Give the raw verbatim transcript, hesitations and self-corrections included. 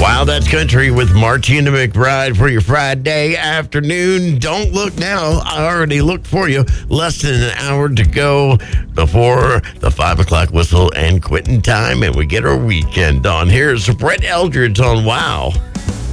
Wow, that's country with Martina McBride for your Friday afternoon. Don't look now. I already looked for you. Less than an hour to go before the five o'clock whistle and quitting time, and we get our weekend on. Here's Brett Eldredge on Wow.